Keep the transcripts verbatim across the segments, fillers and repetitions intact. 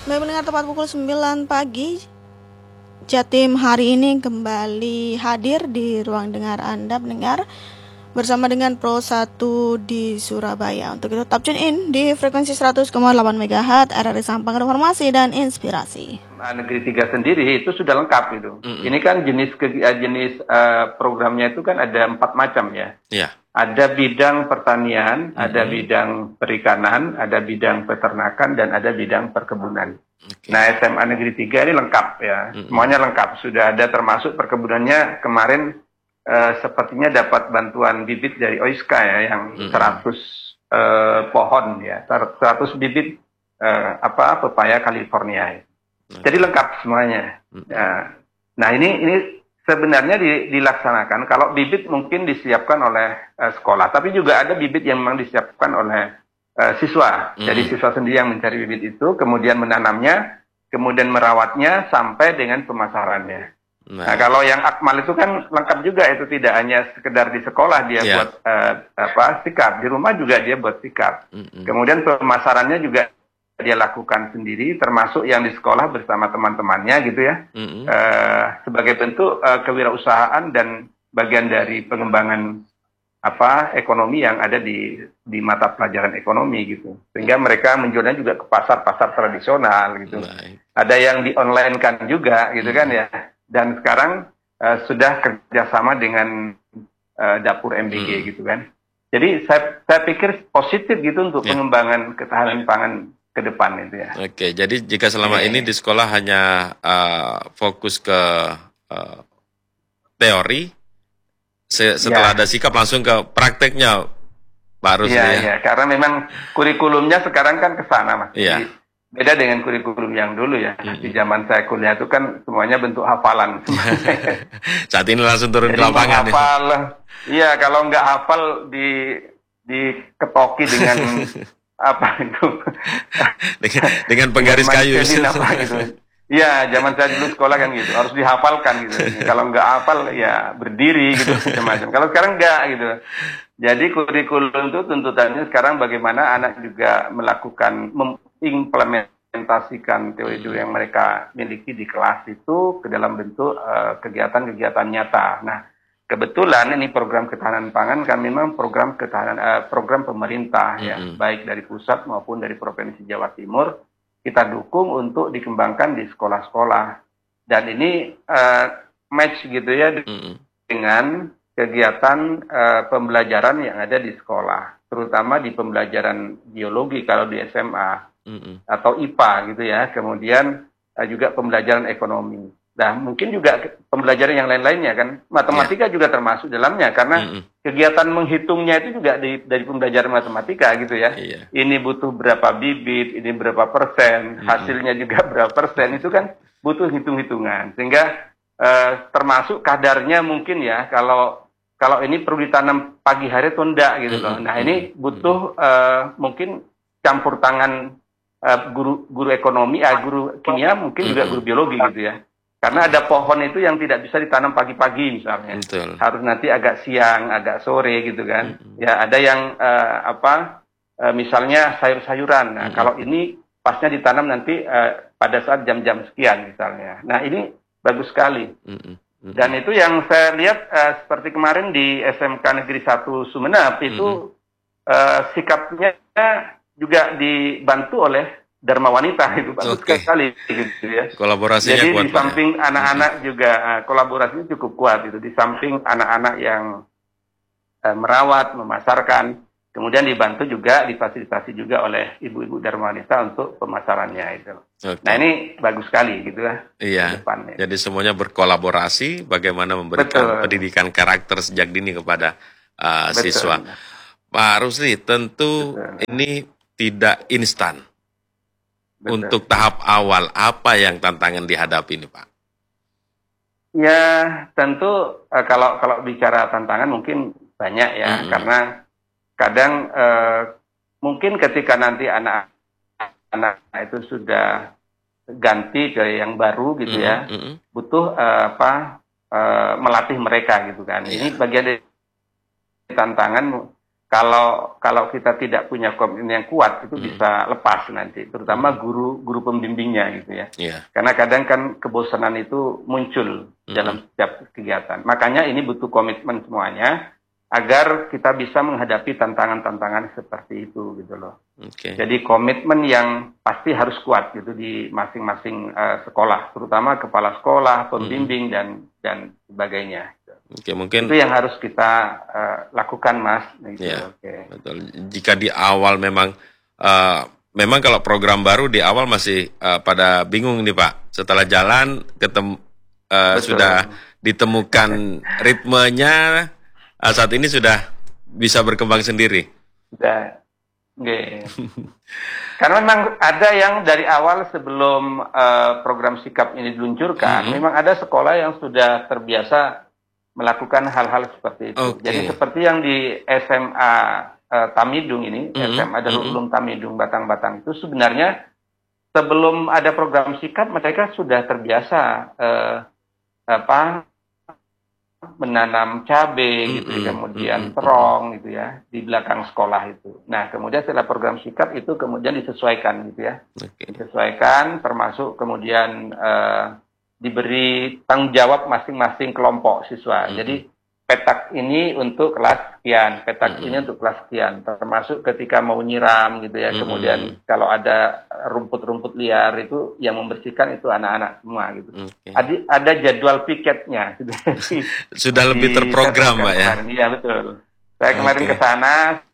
Baik mendengar tepat pukul sembilan pagi, Jatim hari ini kembali hadir di ruang dengar Anda mendengar bersama dengan Pro satu di Surabaya. Untuk itu tetap tune in di frekuensi seratus koma delapan megahertz R R I Sampang, informasi dan inspirasi. Negeri tiga sendiri itu sudah lengkap itu. Mm-hmm. Ini kan jenis jenis uh, programnya itu kan ada empat macam ya. Yeah. Ada bidang pertanian, mm-hmm. ada bidang perikanan, ada bidang peternakan, dan ada bidang perkebunan. Okay. Nah, S M A Negeri tiga ini lengkap ya. Mm-hmm. Semuanya lengkap. Sudah ada termasuk perkebunannya kemarin uh, sepertinya dapat bantuan bibit dari O I S K A ya, yang mm-hmm. seratus uh, pohon ya, seratus bibit uh, apa pepaya California. Okay. Jadi lengkap semuanya. Mm-hmm. Ya. Nah, ini ini sebenarnya di, dilaksanakan, kalau bibit mungkin disiapkan oleh uh, sekolah, tapi juga ada bibit yang memang disiapkan oleh uh, siswa. Mm-hmm. Jadi siswa sendiri yang mencari bibit itu, kemudian menanamnya, kemudian merawatnya, sampai dengan pemasarannya. Nah, nah kalau yang akmal itu kan lengkap juga, itu tidak hanya sekedar di sekolah dia yeah. buat uh, apa sikap, di rumah juga dia buat sikap. Mm-hmm. Kemudian pemasarannya juga dia lakukan sendiri, termasuk yang di sekolah bersama teman-temannya gitu ya, mm-hmm. uh, sebagai bentuk uh, kewirausahaan dan bagian dari pengembangan apa ekonomi yang ada di di mata pelajaran ekonomi gitu, sehingga mereka menjualnya juga ke pasar-pasar tradisional gitu. Baik. Ada yang di online kan juga gitu mm-hmm. kan ya, dan sekarang uh, sudah kerjasama dengan uh, dapur M B G mm-hmm. gitu kan. Jadi saya saya pikir positif gitu untuk yeah. pengembangan ketahanan pangan ke depan itu ya. Oke, jadi jika selama Oke. ini di sekolah hanya uh, fokus ke uh, teori, se- setelah ya. ada sikap langsung ke prakteknya, Pak Rusli ya. ya. Iya, karena memang kurikulumnya sekarang kan ke sana, Mas. Iya. Beda dengan kurikulum yang dulu ya. Hmm. Di zaman saya kuliah itu kan semuanya bentuk hafalan. Saat ini langsung turun ke lapangan. Hafal, iya, kalau nggak hafal di diketoki dengan apa itu dengan, dengan penggaris kayu gitu. Iya, zaman saya dulu sekolah kan gitu, harus dihafalkan gitu. Kalau nggak hafal ya berdiri gitu macam-macam. Kalau sekarang nggak gitu. Jadi kurikulum itu tuntutannya sekarang bagaimana anak juga melakukan mengimplementasikan teori-teori yang mereka miliki di kelas itu ke dalam bentuk uh, kegiatan-kegiatan nyata. Nah, kebetulan ini program ketahanan pangan kan memang program ketahanan uh, program pemerintah ya, mm-hmm. baik dari pusat maupun dari Provinsi Jawa Timur, kita dukung untuk dikembangkan di sekolah-sekolah, dan ini uh, match gitu ya mm-hmm. dengan kegiatan uh, pembelajaran yang ada di sekolah, terutama di pembelajaran biologi kalau di S M A mm-hmm. atau I P A gitu ya, kemudian uh, juga pembelajaran ekonomi. Nah, mungkin juga pembelajaran yang lain-lainnya kan, matematika yeah. juga termasuk dalamnya, karena mm-hmm. kegiatan menghitungnya itu juga di, dari pembelajaran matematika gitu ya. Yeah. Ini butuh berapa bibit, ini berapa persen, mm-hmm. hasilnya juga berapa persen, itu kan butuh hitung-hitungan. Sehingga eh, termasuk kadarnya mungkin ya, kalau kalau ini perlu ditanam pagi hari atau enggak gitu loh. Mm-hmm. Nah, ini butuh eh, mungkin campur tangan eh, guru guru ekonomi, eh, guru kimia, mungkin mm-hmm. juga guru biologi gitu ya. Karena ada pohon itu yang tidak bisa ditanam pagi-pagi misalnya, Betul. harus nanti agak siang, agak sore gitu kan. Mm-hmm. Ya ada yang uh, apa, uh, misalnya sayur-sayuran. Nah mm-hmm. kalau ini pasnya ditanam nanti uh, pada saat jam-jam sekian misalnya. Nah ini bagus sekali. Mm-hmm. Dan itu yang saya lihat uh, seperti kemarin di S M K Negeri satu Sumeneb itu mm-hmm. uh, sikapnya juga dibantu oleh Dharma Wanita, itu bagus okay. sekali gitu ya. Kolaborasinya Jadi kuat, di samping ya? anak-anak hmm. juga uh, kolaborasinya cukup kuat itu. Di samping anak-anak yang uh, merawat, memasarkan, kemudian dibantu juga, difasilitasi juga oleh ibu-ibu Dharma Wanita untuk pemasarannya itu. Okay. Nah ini bagus sekali gitu ya. Iya. Jadi semuanya berkolaborasi, bagaimana memberikan Betul. pendidikan karakter sejak dini kepada uh, siswa. Pak Rusli, tentu Betul. ini tidak instan. Betul. Untuk tahap awal, apa yang tantangan dihadapi ini, Pak? Ya, tentu uh, kalau kalau bicara tantangan mungkin banyak ya, mm-hmm. karena kadang uh, mungkin ketika nanti anak-anak itu sudah ganti ke yang baru gitu mm-hmm. ya, butuh uh, apa uh, melatih mereka gitu kan. Yeah. Ini bagian dari tantangan kalau kalau kita tidak punya komitmen yang kuat itu hmm. bisa lepas nanti, terutama guru guru pembimbingnya gitu ya. Yeah. Karena kadang kan kebosanan itu muncul hmm. dalam setiap kegiatan. Makanya ini butuh komitmen semuanya agar kita bisa menghadapi tantangan-tantangan seperti itu gitu loh. Okay. Jadi komitmen yang pasti harus kuat gitu di masing-masing uh, sekolah, terutama kepala sekolah, pembimbing hmm. dan dan sebagainya. Oke, mungkin itu yang harus kita uh, lakukan, Mas. Gitu. Ya, oke. Betul. Jika di awal memang, uh, memang kalau program baru di awal masih uh, pada bingung nih Pak. Setelah jalan, ketemu uh, sudah ditemukan ritmenya, uh, saat ini sudah bisa berkembang sendiri. Sudah, oke. Karena memang ada yang dari awal sebelum uh, program sikap ini diluncurkan, mm-hmm. memang ada sekolah yang sudah terbiasa melakukan hal-hal seperti itu. Okay. Jadi seperti yang di S M A uh, Tamidung ini, mm-hmm. S M A Darul Ulum Tamidung Batang-Batang itu sebenarnya sebelum ada program sikap mereka sudah terbiasa uh, apa menanam cabai mm-hmm. gitu, kemudian mm-hmm. terong gitu ya di belakang sekolah itu. Nah kemudian setelah program sikap itu kemudian disesuaikan gitu ya, okay. disesuaikan termasuk kemudian uh, diberi tanggung jawab masing-masing kelompok siswa. Mm-hmm. Jadi petak ini untuk kelas sekian, petak mm-hmm. ini untuk kelas sekian. Termasuk ketika mau nyiram gitu ya. Mm-hmm. Kemudian kalau ada rumput-rumput liar itu yang membersihkan itu anak-anak semua gitu. Okay. Ada, ada jadwal piketnya. Sudah lebih terprogram, Pak ya. Iya betul. Saya kemarin okay. ke sana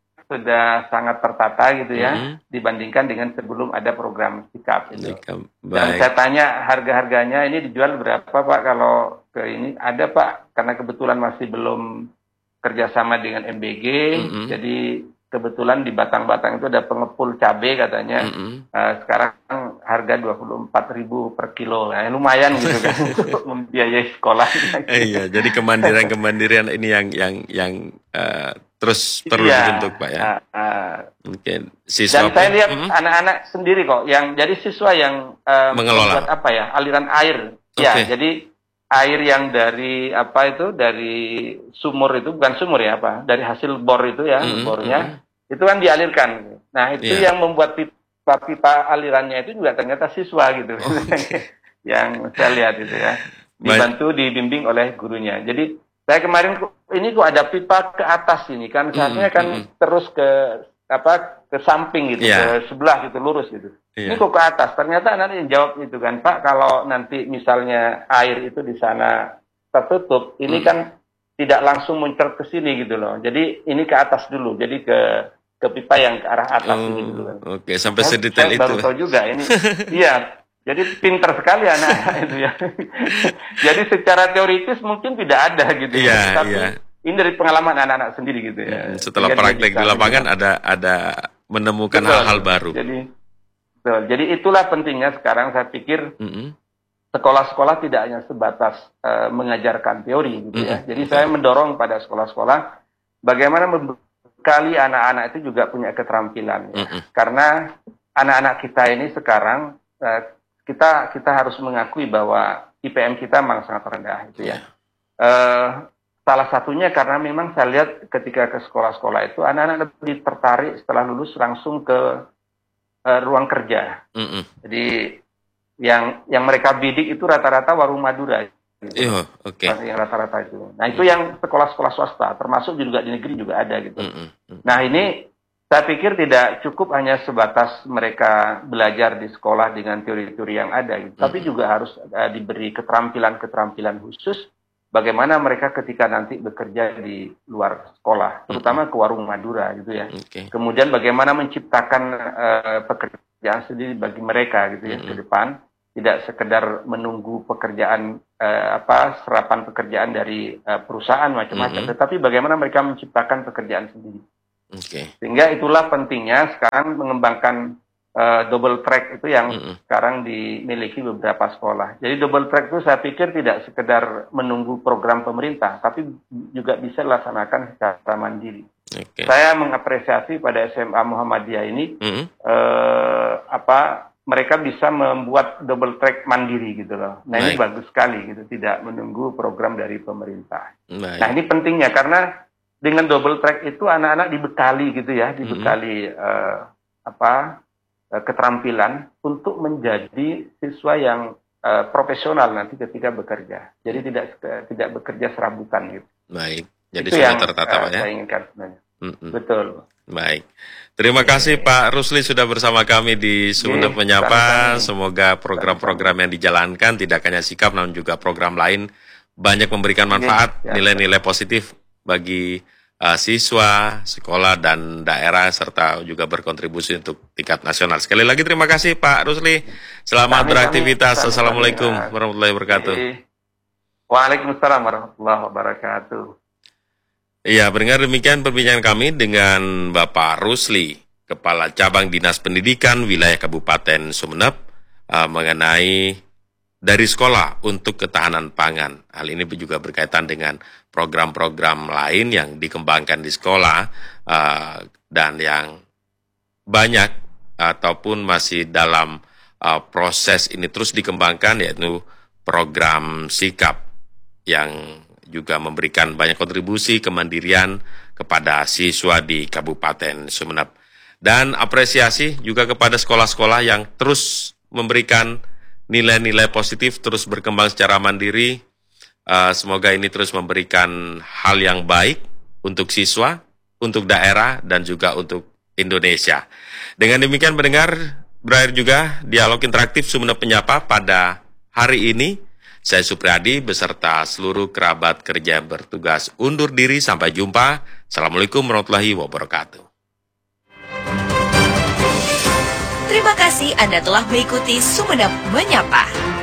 sudah sangat tertata gitu ya, mm-hmm. dibandingkan dengan sebelum ada program sikap itu. Dan saya tanya harga-harganya ini dijual berapa Pak kalau ke ini? Ada Pak, karena kebetulan masih belum kerjasama dengan M B G, mm-hmm. jadi kebetulan di Batang-Batang itu ada pengepul cabai katanya, mm-hmm. uh, sekarang harga dua puluh empat ribu per kilo, nah, lumayan gitu kan untuk membiayai sekolah. Iya, jadi kemandirian-kemandirian ini yang yang yang uh, terus perlu iya, dibentuk Pak ya. Uh, uh, Mungkin siswa. Dan saya lihat hmm? anak-anak sendiri kok, yang jadi siswa yang uh, mengelola apa ya aliran air, okay. ya jadi air yang dari apa itu dari sumur itu bukan sumur ya apa dari hasil bor itu ya mm-hmm. bornya mm-hmm. itu kan dialirkan. Nah itu yeah. yang membuat pipa-pipa alirannya itu juga ternyata siswa gitu, oh, okay. yang saya lihat itu ya dibantu dibimbing oleh gurunya. Jadi saya kemarin ini kok ada pipa ke atas ini kan seharusnya kan mm-hmm. terus ke apa ke samping gitu yeah. ke sebelah gitu lurus gitu. Yeah. Ini kok ke atas. Ternyata anak yang jawab itu kan Pak kalau nanti misalnya air itu di sana tertutup, ini mm. kan tidak langsung muncul ke sini gitu loh. Jadi ini ke atas dulu. Jadi ke ke pipa yang ke arah atas oh, gitu kan. Oke, okay. Sampai nah, sedetail itu. Baru tahu juga ini. Iya. Jadi pintar sekali anak itu ya. Jadi secara teoritis mungkin tidak ada gitu ya. Yeah, Tapi yeah. ini dari pengalaman anak-anak sendiri gitu ya. Setelah Sehingga praktek di lapangan juga. ada ada menemukan betul. hal-hal baru. Jadi, betul. Jadi itulah pentingnya sekarang saya pikir mm-hmm. sekolah-sekolah tidak hanya sebatas uh, mengajarkan teori gitu mm-hmm. ya. Jadi mm-hmm. saya mendorong pada sekolah-sekolah bagaimana membekali anak-anak itu juga punya keterampilan. Ya. Mm-hmm. Karena anak-anak kita ini sekarang uh, kita kita harus mengakui bahwa I P M kita memang sangat rendah gitu ya. Uh, Salah satunya karena memang saya lihat ketika ke sekolah-sekolah itu anak-anak lebih tertarik setelah lulus langsung ke uh, ruang kerja. Mm-mm. Jadi yang yang mereka bidik itu rata-rata warung Madura. Gitu. Oh, okay. Yang rata-rata itu. Nah itu yang sekolah-sekolah swasta, termasuk juga di negeri juga ada gitu. Mm-mm. Nah ini saya pikir tidak cukup hanya sebatas mereka belajar di sekolah dengan teori-teori yang ada, gitu. Mm-mm. Tapi juga harus uh, diberi keterampilan-keterampilan khusus. Bagaimana mereka ketika nanti bekerja di luar sekolah, terutama ke warung Madura gitu ya. Okay. Kemudian bagaimana menciptakan uh, pekerjaan sendiri bagi mereka gitu ya mm-hmm. ke depan, tidak sekedar menunggu pekerjaan uh, apa serapan pekerjaan dari uh, perusahaan macam-macam, mm-hmm. tetapi bagaimana mereka menciptakan pekerjaan sendiri. Okay. Sehingga itulah pentingnya sekarang mengembangkan Uh, double track itu yang mm-hmm. sekarang dimiliki beberapa sekolah. Jadi double track itu saya pikir tidak sekedar menunggu program pemerintah, tapi juga bisa dilaksanakan secara mandiri. Okay. Saya mengapresiasi pada S M A Muhammadiyah ini mm-hmm. uh, apa mereka bisa membuat double track mandiri gitu loh. Nah Baik. Ini bagus sekali gitu, tidak menunggu program dari pemerintah. Baik. Nah ini pentingnya karena dengan double track itu anak-anak dibekali gitu ya, dibekali mm-hmm. uh, apa uh, keterampilan untuk menjadi siswa yang uh, profesional nanti ketika bekerja. Jadi mm-hmm. tidak uh, tidak bekerja serabutan gitu. Baik, jadi itu sudah yang tertata uh, Pak ya. Saya inginkan sebenarnya. Mm-hmm. Betul. Baik. Terima kasih Pak Rusli sudah bersama kami di Sumeneb Menyapa. Semoga program-program yang dijalankan tidak hanya sikap namun juga program lain banyak memberikan manfaat, nilai-nilai positif bagi uh, siswa, sekolah, dan daerah, serta juga berkontribusi untuk tingkat nasional. Sekali lagi terima kasih Pak Rusli. Selamat kami, beraktivitas. Kami, Assalamualaikum kami, warahmatullahi wabarakatuh. Waalaikumsalam warahmatullahi wabarakatuh. Iya, pendengar, demikian perbincangan kami dengan Bapak Rusli, Kepala Cabang Dinas Pendidikan Wilayah Kabupaten Sumeneb, uh, mengenai dari sekolah untuk ketahanan pangan. Hal ini juga berkaitan dengan program-program lain yang dikembangkan di sekolah uh, dan yang banyak ataupun masih dalam uh, proses ini terus dikembangkan, yaitu program sikap yang juga memberikan banyak kontribusi kemandirian kepada siswa di Kabupaten Sumeneb. Dan apresiasi juga kepada sekolah-sekolah yang terus memberikan nilai-nilai positif, terus berkembang secara mandiri. Uh, semoga ini terus memberikan hal yang baik untuk siswa, untuk daerah, dan juga untuk Indonesia. Dengan demikian pendengar, berakhir juga dialog interaktif Sumeneb Menyapa pada hari ini. Saya Supriyadi beserta seluruh kerabat kerja yang bertugas undur diri. Sampai jumpa. Assalamualaikum warahmatullahi wabarakatuh. Terima kasih Anda telah mengikuti Sumeneb Menyapa.